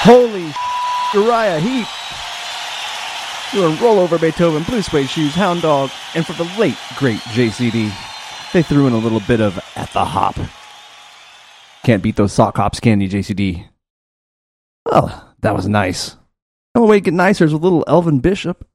Holy Uriah Heep. Doing Rollover Beethoven, Blue Suede Shoes, Hound Dog, and for the late, great JCD, they threw in a little bit of At the Hop. Can't beat those sock hops, can you, JCD? Well, that was nice. Oh, wait, get nicer is a little Elvin Bishop